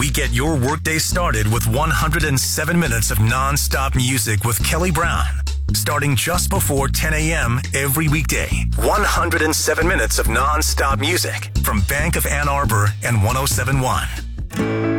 We get your workday started with 107 minutes of non-stop music with Kelly Brown, starting just before 10 a.m. every weekday. 107 minutes of non-stop music from Bank of Ann Arbor and 107.1.